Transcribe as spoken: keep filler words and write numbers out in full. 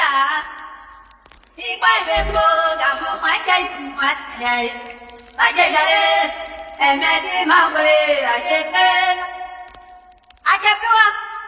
quay về mưa gặp một mái cây mặt nhảy mái cây ra đi em nghe đi mau đi là đi